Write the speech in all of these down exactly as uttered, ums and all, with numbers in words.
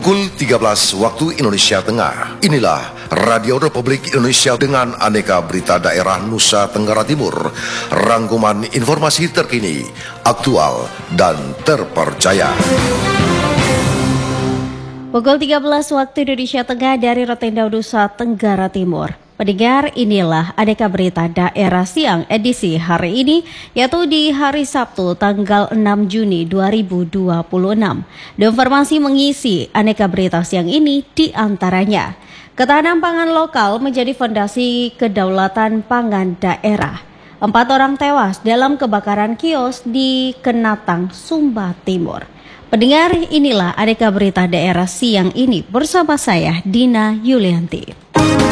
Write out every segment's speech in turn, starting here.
Pukul tiga belas waktu Indonesia Tengah. Inilah Radio Republik Indonesia dengan aneka berita daerah Nusa Tenggara Timur. Rangkuman informasi terkini, aktual, dan terpercaya. Pukul tiga belas waktu Indonesia Tengah dari Rotenda Nusa Tenggara Timur. Pendengar, inilah aneka berita daerah siang edisi hari ini, yaitu di hari Sabtu tanggal enam Juni dua ribu dua puluh enam. Dan informasi mengisi aneka berita siang ini di antaranya: ketahanan pangan lokal menjadi fondasi kedaulatan pangan daerah. Empat orang tewas dalam kebakaran kios di Kenatang, Sumba Timur. Pendengar, inilah aneka berita daerah siang ini bersama saya, Dina Yulianti.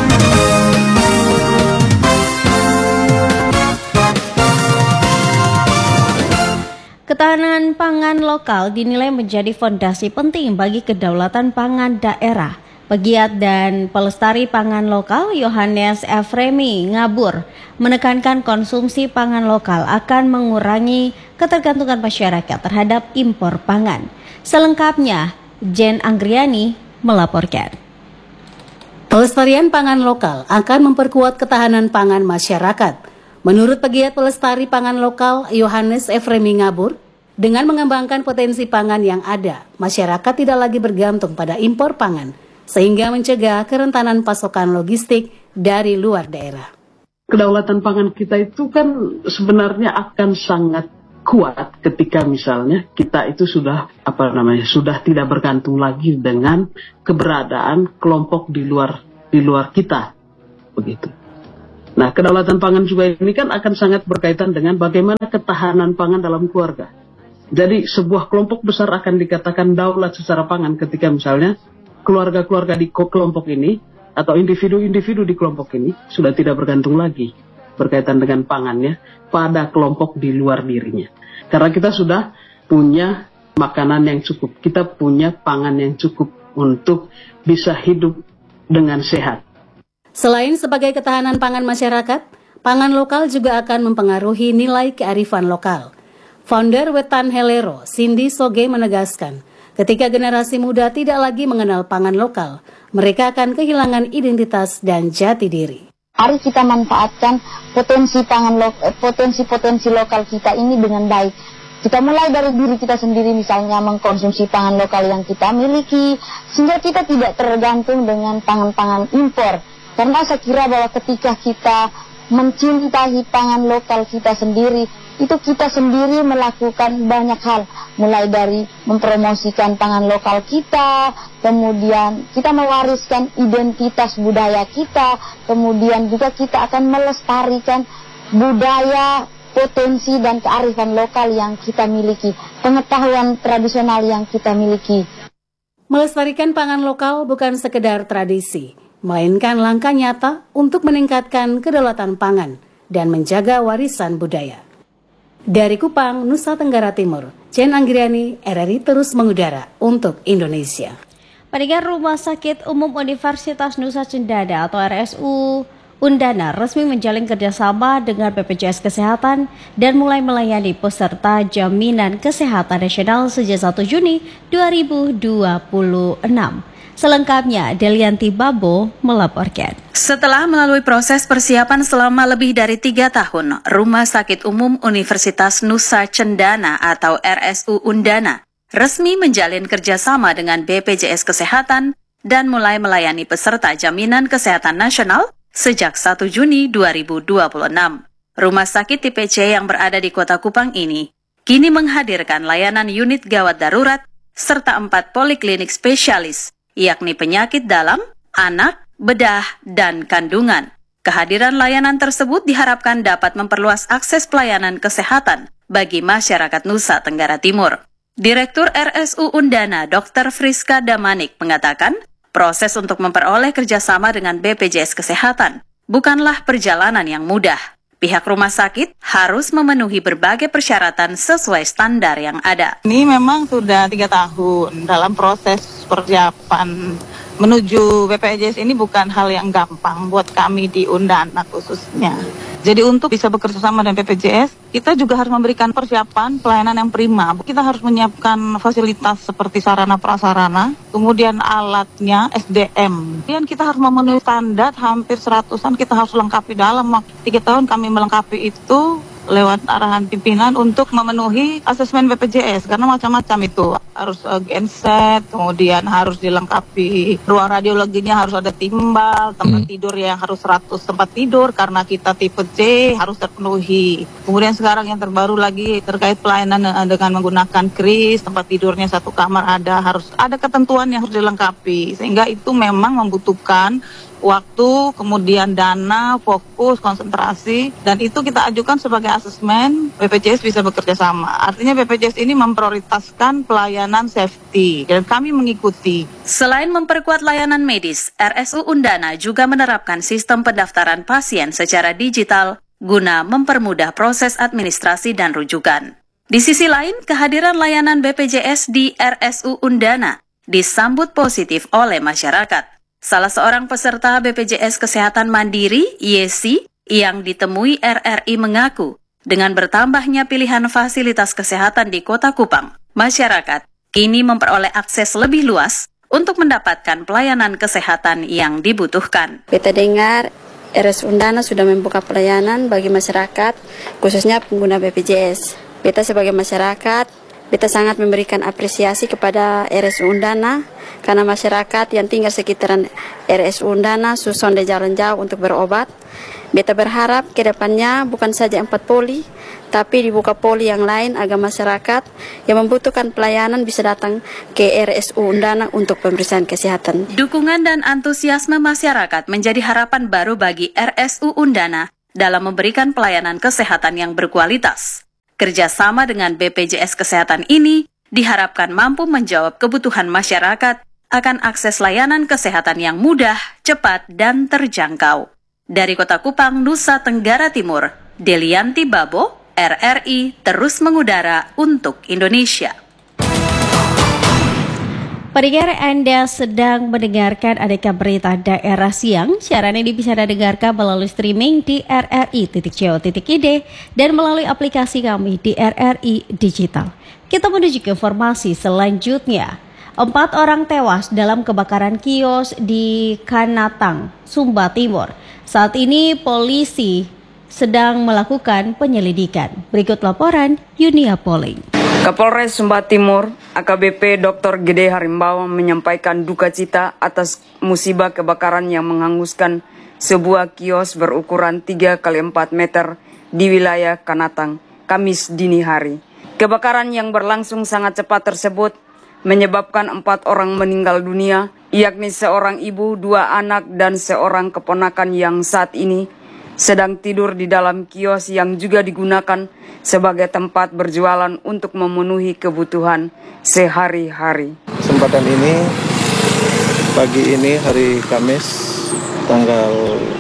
Ketahanan pangan lokal dinilai menjadi fondasi penting bagi kedaulatan pangan daerah. Pegiat dan pelestari pangan lokal Yohanes Efremi Ngabur menekankan konsumsi pangan lokal akan mengurangi ketergantungan masyarakat terhadap impor pangan. Selengkapnya, Jen Anggriani melaporkan. Pelestarian pangan lokal akan memperkuat ketahanan pangan masyarakat. Menurut pegiat pelestari pangan lokal Yohanes Efremi Ngabur, dengan mengembangkan potensi pangan yang ada, masyarakat tidak lagi bergantung pada impor pangan, sehingga mencegah kerentanan pasokan logistik dari luar daerah. Kedaulatan pangan kita itu kan sebenarnya akan sangat kuat ketika misalnya kita itu sudah apa namanya sudah tidak bergantung lagi dengan keberadaan kelompok di luar di luar kita, begitu. Nah, kedaulatan pangan juga ini kan akan sangat berkaitan dengan bagaimana ketahanan pangan dalam keluarga. Jadi sebuah kelompok besar akan dikatakan daulat secara pangan ketika misalnya keluarga-keluarga di kelompok ini atau individu-individu di kelompok ini sudah tidak bergantung lagi berkaitan dengan pangannya pada kelompok di luar dirinya. Karena kita sudah punya makanan yang cukup, kita punya pangan yang cukup untuk bisa hidup dengan sehat. Selain sebagai ketahanan pangan masyarakat, pangan lokal juga akan mempengaruhi nilai kearifan lokal. Founder Wetan Helero, Cindy Soge menegaskan, ketika generasi muda tidak lagi mengenal pangan lokal, mereka akan kehilangan identitas dan jati diri. Mari kita manfaatkan potensi pangan lo- potensi-potensi lokal kita ini dengan baik. Kita mulai dari diri kita sendiri, misalnya mengkonsumsi pangan lokal yang kita miliki, sehingga kita tidak tergantung dengan pangan-pangan impor. Karena saya kira bahwa ketika kita mencintai pangan lokal kita sendiri, itu kita sendiri melakukan banyak hal. Mulai dari mempromosikan pangan lokal kita, kemudian kita mewariskan identitas budaya kita, kemudian juga kita akan melestarikan budaya, potensi dan kearifan lokal yang kita miliki, pengetahuan tradisional yang kita miliki. Melestarikan pangan lokal bukan sekedar tradisi, melainkan langkah nyata untuk meningkatkan kedaulatan pangan dan menjaga warisan budaya. Dari Kupang, Nusa Tenggara Timur, Jen Anggriani, R R I terus mengudara untuk Indonesia. Pendengar, Rumah Sakit Umum Universitas Nusa Cendana atau R S U Undana resmi menjalin kerjasama dengan B P J S Kesehatan dan mulai melayani peserta Jaminan Kesehatan Nasional sejak satu Juni dua ribu dua puluh enam. Selengkapnya, Delianti Babo melaporkan. Setelah melalui proses persiapan selama lebih dari tiga tahun, Rumah Sakit Umum Universitas Nusa Cendana atau R S U Undana resmi menjalin kerjasama dengan B P J S Kesehatan dan mulai melayani peserta Jaminan Kesehatan Nasional sejak satu Juni dua ribu dua puluh enam. Rumah sakit tipe C yang berada di Kota Kupang ini kini menghadirkan layanan unit gawat darurat serta empat poliklinik spesialis, yakni penyakit dalam, anak, bedah, dan kandungan. Kehadiran layanan tersebut diharapkan dapat memperluas akses pelayanan kesehatan bagi masyarakat Nusa Tenggara Timur. Direktur R S U Undana, Doktor Friska Damanik, mengatakan, proses untuk memperoleh kerjasama dengan B P J S Kesehatan bukanlah perjalanan yang mudah. Pihak rumah sakit harus memenuhi berbagai persyaratan sesuai standar yang ada. Ini memang sudah tiga tahun dalam proses persiapan menuju B P J S ini, bukan hal yang gampang buat kami di Undana khususnya. Jadi untuk bisa bekerja sama dengan B P J S, kita juga harus memberikan persiapan pelayanan yang prima. Kita harus menyiapkan fasilitas seperti sarana prasarana, kemudian alatnya, S D M. Kemudian kita harus memenuhi standar hampir seratusan, kita harus lengkapi dalam waktu tiga tahun kami melengkapi itu lewat arahan pimpinan untuk memenuhi asesmen B P J S karena macam-macam itu harus uh, genset, kemudian harus dilengkapi ruang radiologinya, harus ada timbal, tempat tidur yang harus seratus tempat tidur karena kita tipe C harus terpenuhi. Kemudian sekarang yang terbaru lagi terkait pelayanan uh, dengan menggunakan kris, tempat tidurnya satu kamar ada, harus ada ketentuan yang harus dilengkapi sehingga itu memang membutuhkan waktu, kemudian dana, fokus, konsentrasi, dan itu kita ajukan sebagai asesmen, B P J S bisa bekerja sama. Artinya B P J S ini memprioritaskan pelayanan safety, dan kami mengikuti. Selain memperkuat layanan medis, R S U Undana juga menerapkan sistem pendaftaran pasien secara digital guna mempermudah proses administrasi dan rujukan. Di sisi lain, kehadiran layanan B P J S di R S U Undana disambut positif oleh masyarakat. Salah seorang peserta B P J S Kesehatan Mandiri, Yesi, yang ditemui R R I mengaku, dengan bertambahnya pilihan fasilitas kesehatan di Kota Kupang, masyarakat kini memperoleh akses lebih luas untuk mendapatkan pelayanan kesehatan yang dibutuhkan. Kita dengar R S U Undana sudah membuka pelayanan bagi masyarakat, khususnya pengguna B P J S. Beta sebagai masyarakat, beta sangat memberikan apresiasi kepada R S U Undana karena masyarakat yang tinggal sekitaran R S U Undana susah di jalan jauh untuk berobat. Beta berharap ke depannya bukan saja empat poli, tapi dibuka poli yang lain agar masyarakat yang membutuhkan pelayanan bisa datang ke R S U Undana untuk pemeriksaan kesehatan. Dukungan dan antusiasme masyarakat menjadi harapan baru bagi R S U Undana dalam memberikan pelayanan kesehatan yang berkualitas. Kerjasama dengan B P J S Kesehatan ini diharapkan mampu menjawab kebutuhan masyarakat akan akses layanan kesehatan yang mudah, cepat, dan terjangkau. Dari Kota Kupang, Nusa Tenggara Timur, Delianti Babo, R R I terus mengudara untuk Indonesia. Pendengar, Anda sedang mendengarkan Aneka Berita Daerah Siang. Siaran ini bisa Anda dengarkan melalui streaming di r r i titik co titik i d dan melalui aplikasi kami di R R I Digital. Kita menuju ke informasi selanjutnya. Empat orang tewas dalam kebakaran kios di Kanatang, Sumba Timur. Saat ini polisi sedang melakukan penyelidikan. Berikut laporan Yunia Poling. Kapolres Sumba Timur, A K B P Doktor Gede Harimbawa menyampaikan duka cita atas musibah kebakaran yang menghanguskan sebuah kios berukuran tiga kali empat meter di wilayah Kanatang, Kamis dini hari. Kebakaran yang berlangsung sangat cepat tersebut menyebabkan empat orang meninggal dunia, yakni seorang ibu, dua anak, dan seorang keponakan yang saat ini sedang tidur di dalam kios yang juga digunakan sebagai tempat berjualan untuk memenuhi kebutuhan sehari-hari. Kesempatan ini, pagi ini hari Kamis tanggal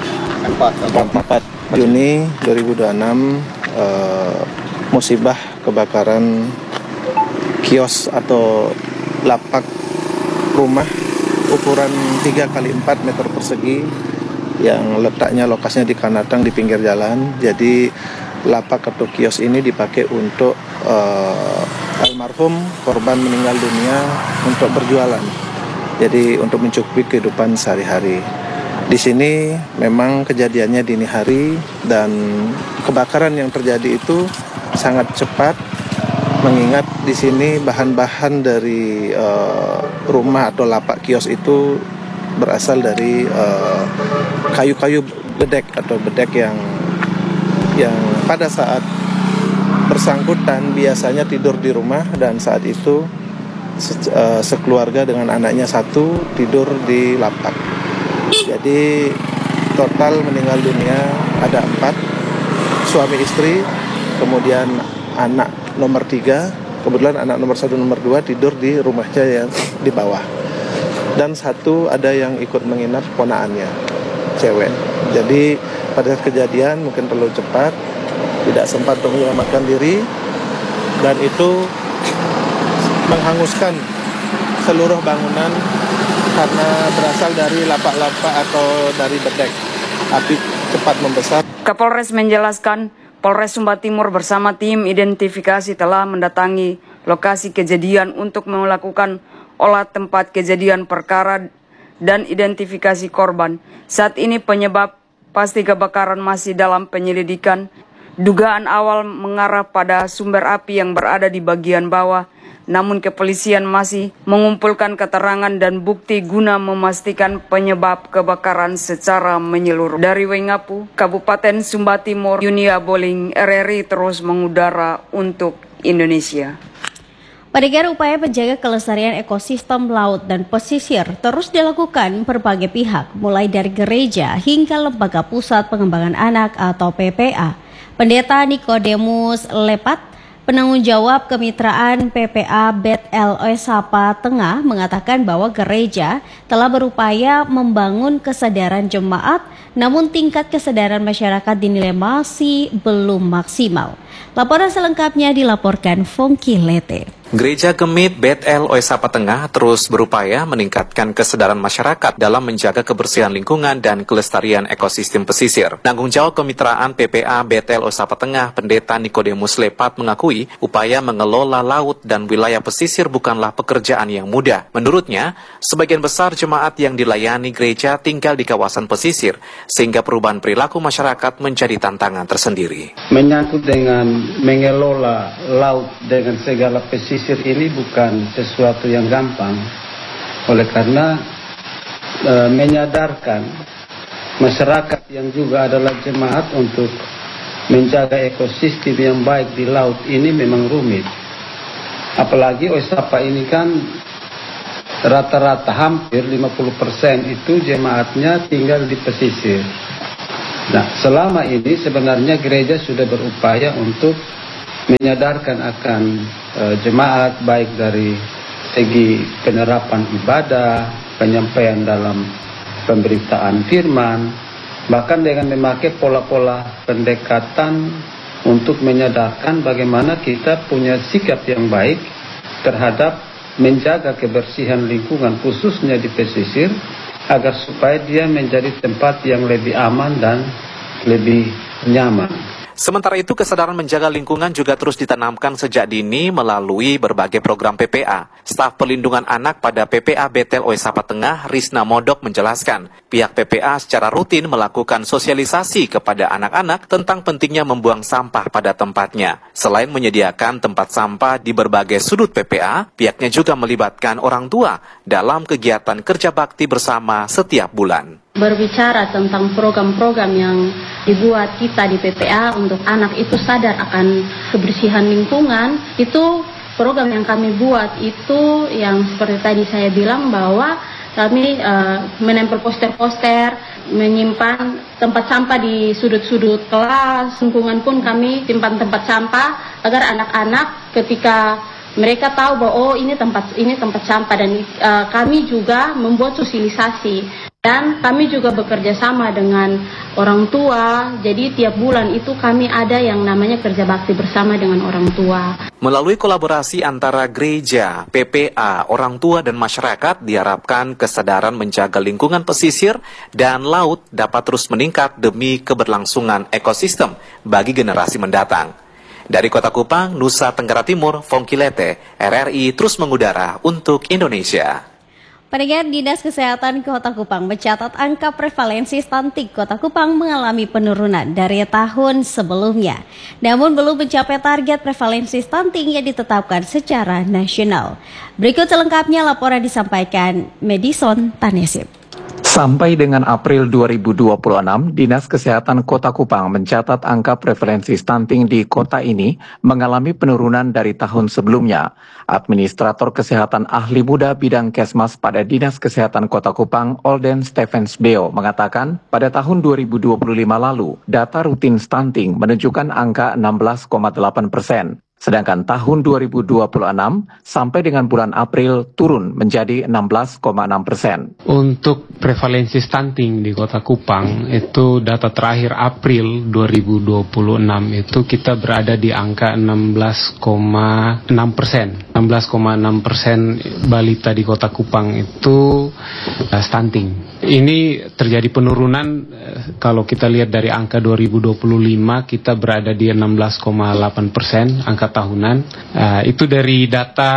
empat Juni dua ribu dua puluh enam, eh, musibah kebakaran kios atau lapak rumah ukuran tiga kali empat meter persegi yang letaknya lokasinya di Kanatang di pinggir jalan. Jadi lapak atau kios ini dipakai untuk uh, almarhum korban meninggal dunia untuk berjualan. Jadi untuk mencukupi kehidupan sehari-hari. Di sini memang kejadiannya dini hari dan kebakaran yang terjadi itu sangat cepat, mengingat di sini bahan-bahan dari uh, rumah atau lapak kios itu berasal dari uh, kayu-kayu bedek atau bedek yang yang pada saat bersangkutan biasanya tidur di rumah dan saat itu se- uh, sekeluarga dengan anaknya satu tidur di lapak. Jadi total meninggal dunia ada empat, suami istri, kemudian anak nomor tiga, kebetulan anak nomor satu nomor dua tidur di rumahnya yang di bawah. Dan satu ada yang ikut menginap ponaannya, cewek. Jadi pada saat kejadian mungkin perlu cepat, tidak sempat untuk menyelamatkan diri, dan itu menghanguskan seluruh bangunan karena berasal dari lapak-lapak atau dari bedek. Api cepat membesar. Kapolres menjelaskan, Polres Sumba Timur bersama tim identifikasi telah mendatangi lokasi kejadian untuk melakukan olah tempat kejadian perkara dan identifikasi korban. Saat ini penyebab pasti kebakaran masih dalam penyelidikan. Dugaan awal mengarah pada sumber api yang berada di bagian bawah, namun kepolisian masih mengumpulkan keterangan dan bukti guna memastikan penyebab kebakaran secara menyeluruh. Dari Wengapu, Kabupaten Sumba Timur, Yunia Boling, R R I terus mengudara untuk Indonesia. Pendengar, upaya menjaga kelestarian ekosistem laut dan pesisir terus dilakukan berbagai pihak, mulai dari gereja hingga lembaga pusat pengembangan anak atau P P A. Pendeta Nikodemus Lepat, penanggung jawab kemitraan P P A Bethel Oesapa Tengah, mengatakan bahwa gereja telah berupaya membangun kesadaran jemaat, namun tingkat kesadaran masyarakat dinilai masih belum maksimal. Laporan selengkapnya dilaporkan Fongki Lete. Gereja Gemit Bethel Oesapa Tengah terus berupaya meningkatkan kesadaran masyarakat dalam menjaga kebersihan lingkungan dan kelestarian ekosistem pesisir. Tanggung jawab kemitraan P P A Bethel Oesapa Tengah, Pendeta Nikodemus Lepat, mengakui upaya mengelola laut dan wilayah pesisir bukanlah pekerjaan yang mudah. Menurutnya, sebagian besar jemaat yang dilayani gereja tinggal di kawasan pesisir, sehingga perubahan perilaku masyarakat menjadi tantangan tersendiri. Menyangkut dengan mengelola laut dengan segala pesisir ini bukan sesuatu yang gampang, oleh karena e, menyadarkan masyarakat yang juga adalah jemaat untuk menjaga ekosistem yang baik di laut ini memang rumit. Apalagi Oesapa ini kan rata-rata hampir lima puluh persen itu jemaatnya tinggal di pesisir. Nah, selama ini sebenarnya gereja sudah berupaya untuk menyadarkan akan e, jemaat, baik dari segi penerapan ibadah, penyampaian dalam pemberitaan firman, bahkan dengan memakai pola-pola pendekatan untuk menyadarkan bagaimana kita punya sikap yang baik terhadap menjaga kebersihan lingkungan khususnya di pesisir, agar supaya dia menjadi tempat yang lebih aman dan lebih nyaman. Sementara itu, kesadaran menjaga lingkungan juga terus ditanamkan sejak dini melalui berbagai program P P A. Staf Perlindungan Anak pada P P A Bethel Oesapa Tengah, Risna Modok, menjelaskan pihak P P A secara rutin melakukan sosialisasi kepada anak-anak tentang pentingnya membuang sampah pada tempatnya. Selain menyediakan tempat sampah di berbagai sudut P P A, pihaknya juga melibatkan orang tua dalam kegiatan kerja bakti bersama setiap bulan. Berbicara tentang program-program yang dibuat kita di P P A untuk anak itu sadar akan kebersihan lingkungan, itu program yang kami buat itu yang seperti tadi saya bilang bahwa kami uh, menempel poster-poster, menyimpan tempat sampah di sudut-sudut kelas, lingkungan pun kami simpan tempat sampah agar anak-anak ketika mereka tahu bahwa oh ini tempat ini tempat sampah, dan uh, kami juga membuat sosialisasi. Dan kami juga bekerja sama dengan orang tua, jadi tiap bulan itu kami ada yang namanya kerja bakti bersama dengan orang tua. Melalui kolaborasi antara gereja, P P A, orang tua, dan masyarakat, diharapkan kesadaran menjaga lingkungan pesisir dan laut dapat terus meningkat demi keberlangsungan ekosistem bagi generasi mendatang. Dari Kota Kupang, Nusa Tenggara Timur, Fongki Lete, R R I terus mengudara untuk Indonesia. Pendengar, Dinas Kesehatan Kota Kupang mencatat angka prevalensi stunting Kota Kupang mengalami penurunan dari tahun sebelumnya. Namun belum mencapai target prevalensi stunting yang ditetapkan secara nasional. Berikut selengkapnya laporan disampaikan Madison Tanesip. Sampai dengan April dua ribu dua puluh enam, Dinas Kesehatan Kota Kupang mencatat angka prevalensi stunting di kota ini mengalami penurunan dari tahun sebelumnya. Administrator Kesehatan Ahli Muda Bidang Kesmas pada Dinas Kesehatan Kota Kupang, Olden Stephens Beo, mengatakan pada tahun dua ribu dua puluh lima lalu, data rutin stunting menunjukkan angka enam belas koma delapan persen. Sedangkan tahun dua ribu dua puluh enam sampai dengan bulan April turun menjadi enam belas koma enam persen. Untuk prevalensi stunting di Kota Kupang, itu data terakhir April dua ribu dua puluh enam itu kita berada di angka enam belas koma enam persen. enam belas koma enam persen balita di Kota Kupang itu uh, stunting. Ini terjadi penurunan uh, kalau kita lihat dari angka dua ribu dua puluh lima kita berada di enam belas koma delapan persen angka tahunan. Uh, itu dari data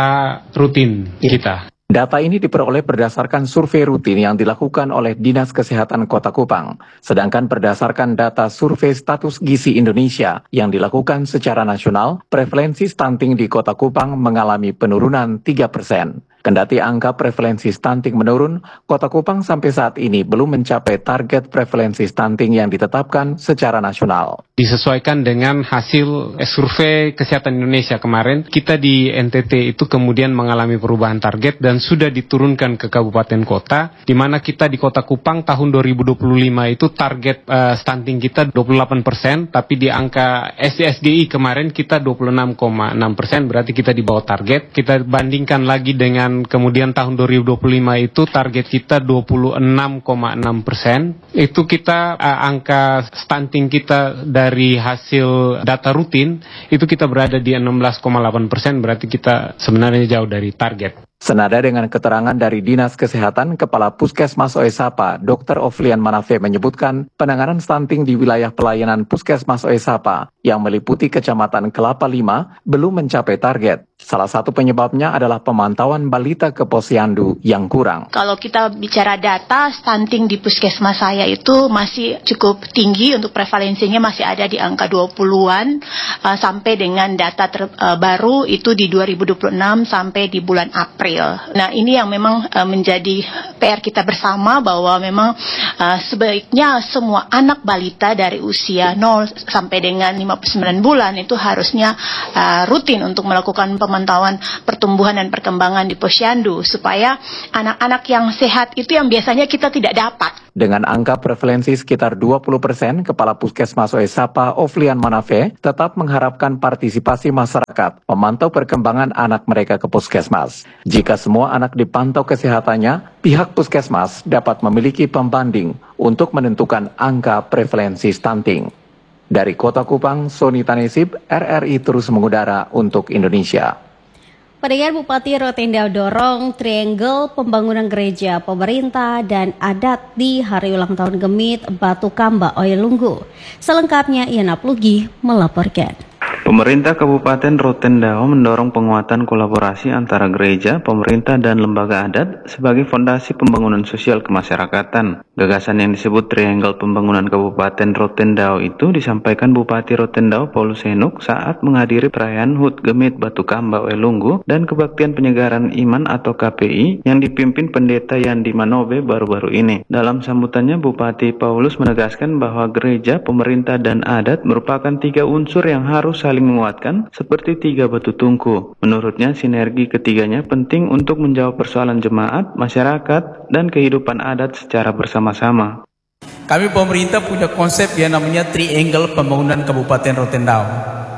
rutin kita. Data ini diperoleh berdasarkan survei rutin yang dilakukan oleh Dinas Kesehatan Kota Kupang. Sedangkan berdasarkan data survei status gizi Indonesia yang dilakukan secara nasional, prevalensi stunting di Kota Kupang mengalami penurunan tiga persen. Kendati angka prevalensi stunting menurun, Kota Kupang sampai saat ini belum mencapai target prevalensi stunting yang ditetapkan secara nasional. Disesuaikan dengan hasil survei Kesehatan Indonesia kemarin, kita di N T T itu kemudian mengalami perubahan target dan sudah diturunkan ke kabupaten kota, di mana kita di Kota Kupang tahun dua ribu dua puluh lima itu target uh, stunting kita dua puluh delapan persen, tapi di angka S D S G I kemarin kita dua puluh enam koma enam persen, berarti kita di bawah target. Kita bandingkan lagi dengan kemudian tahun dua ribu dua puluh lima itu target kita dua puluh enam koma enam persen. Itu kita uh, angka stunting kita dari hasil data rutin itu kita berada di enam belas koma delapan persen, berarti kita sebenarnya jauh dari target. Senada dengan keterangan dari Dinas Kesehatan, Kepala Puskesmas Oesapa, Dokter Oflian Manafe menyebutkan penanganan stunting di wilayah pelayanan Puskesmas Oesapa yang meliputi Kecamatan Kelapa Lima belum mencapai target. Salah satu penyebabnya adalah pemantauan balita ke posyandu yang kurang. Kalau kita bicara data, stunting di puskesmas saya itu masih cukup tinggi, untuk prevalensinya masih ada di angka dua puluhan uh, sampai dengan data terbaru uh, itu di dua ribu dua puluh enam sampai di bulan April. Nah, ini yang memang uh, menjadi P R kita bersama, bahwa memang uh, sebaiknya semua anak balita dari usia nol sampai dengan lima puluh sembilan bulan itu harusnya uh, rutin untuk melakukan pemantauan pertumbuhan dan perkembangan di posyandu, supaya anak-anak yang sehat itu yang biasanya kita tidak dapat. Dengan angka prevalensi sekitar dua puluh persen, Kepala Puskesmas Oesapa Oflian Manafe tetap mengharapkan partisipasi masyarakat memantau perkembangan anak mereka ke puskesmas. Jika semua anak dipantau kesehatannya, pihak puskesmas dapat memiliki pembanding untuk menentukan angka prevalensi stunting. Dari Kota Kupang, Sony Tanesib, R R I terus mengudara untuk Indonesia. Pendengar, Bupati Rotenda dorong triangle pembangunan gereja, pemerintah, dan adat di hari ulang tahun Gemit Batu Kamba Oelunggu. Selengkapnya Iana Plugi melaporkan. Pemerintah Kabupaten Rotendao mendorong penguatan kolaborasi antara gereja, pemerintah, dan lembaga adat sebagai fondasi pembangunan sosial kemasyarakatan. Gagasan yang disebut Triangle Pembangunan Kabupaten Rotendao itu disampaikan Bupati Rotendao Paulus Henuk saat menghadiri perayaan H U T Gemit Batu Kamba Oelunggu dan Kebaktian Penyegaran Iman atau K P I yang dipimpin Pendeta Yandi Manobe baru-baru ini. Dalam sambutannya, Bupati Paulus menegaskan bahwa gereja, pemerintah, dan adat merupakan tiga unsur yang harus saling menguatkan seperti tiga batu tungku. Menurutnya, sinergi ketiganya penting untuk menjawab persoalan jemaat, masyarakat, dan kehidupan adat secara bersama-sama. Kami pemerintah punya konsep yang namanya Triangle Pembangunan Kabupaten Rotendao,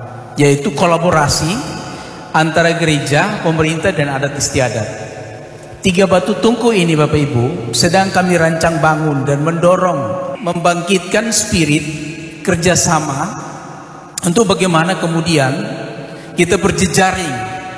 yaitu kolaborasi antara gereja, pemerintah, dan adat istiadat. Tiga batu tungku ini, Bapak Ibu, sedang kami rancang bangun dan mendorong membangkitkan spirit kerjasama untuk bagaimana kemudian kita berjejaring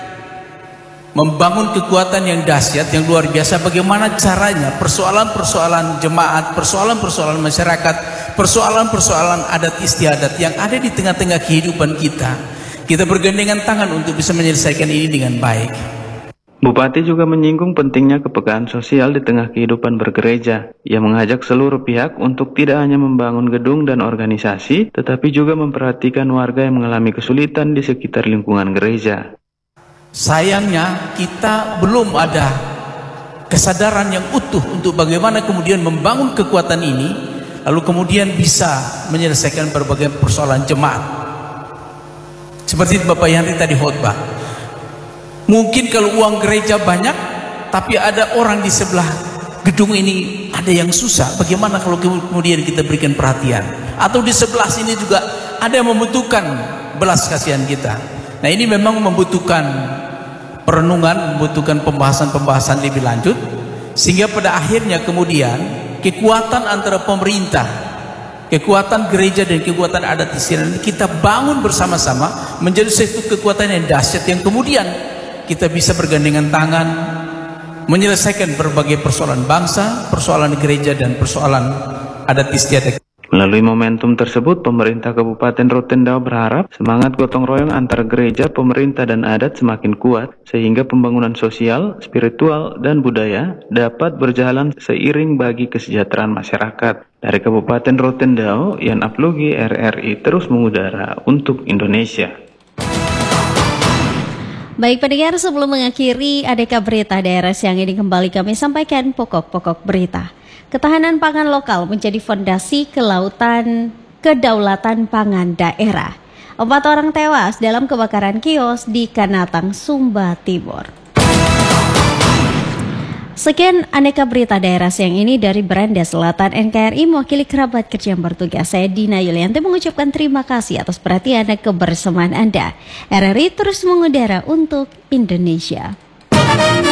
membangun kekuatan yang dahsyat, yang luar biasa. Bagaimana caranya persoalan-persoalan jemaat, persoalan-persoalan masyarakat, persoalan-persoalan adat istiadat yang ada di tengah-tengah kehidupan kita, kita bergandengan tangan untuk bisa menyelesaikan ini dengan baik. Bupati juga menyinggung pentingnya kepekaan sosial di tengah kehidupan bergereja. Ia mengajak seluruh pihak untuk tidak hanya membangun gedung dan organisasi, tetapi juga memperhatikan warga yang mengalami kesulitan di sekitar lingkungan gereja. Sayangnya kita belum ada kesadaran yang utuh untuk bagaimana kemudian membangun kekuatan ini, lalu kemudian bisa menyelesaikan berbagai persoalan jemaat. Seperti Bapak Yandri tadi khotbah. Mungkin kalau uang gereja banyak, tapi ada orang di sebelah gedung ini ada yang susah. Bagaimana kalau kemudian kita berikan perhatian? Atau di sebelah sini juga ada yang membutuhkan belas kasihan kita. Nah, ini memang membutuhkan perenungan, membutuhkan pembahasan-pembahasan lebih lanjut, sehingga pada akhirnya kemudian kekuatan antara pemerintah, kekuatan gereja dan kekuatan adat istiadat kita bangun bersama-sama menjadi satu kekuatan yang dahsyat, yang kemudian kita bisa bergandengan tangan menyelesaikan berbagai persoalan bangsa, persoalan gereja, dan persoalan adat istiadat. Melalui momentum tersebut, pemerintah Kabupaten Rotendao berharap semangat gotong royong antara gereja, pemerintah, dan adat semakin kuat, sehingga pembangunan sosial, spiritual, dan budaya dapat berjalan seiring bagi kesejahteraan masyarakat. Dari Kabupaten Rotendao, Yan Aplugi, R R I terus mengudara untuk Indonesia. Baik pendengar, sebelum mengakhiri Adeka Berita Daerah siang ini, kembali kami sampaikan pokok-pokok berita. Ketahanan pangan lokal menjadi fondasi kelautan kedaulatan pangan daerah. Empat orang tewas dalam kebakaran kios di Kanatang, Sumba Timur. Sekian Aneka Berita Daerah siang ini dari Beranda Selatan N K R I, mewakili kerabat kerja yang bertugas. Saya Dina Yulianti mengucapkan terima kasih atas perhatian dan kebersamaan Anda. R R I terus mengudara untuk Indonesia.